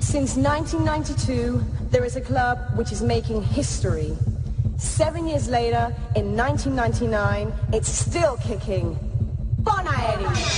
Since 1992, there is a club which is making history. 7 years later, in 1999, it's still kicking. Bon Aeri!